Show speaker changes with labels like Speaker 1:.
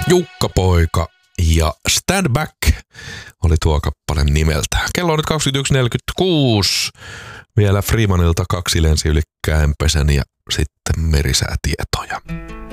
Speaker 1: Jukka-poika ja Stand Back oli tuo kappale nimeltä. Kello on nyt 21.46. Vielä Freemanilta 2 lensi yli Käänpesän ja sitten merisäätietoja.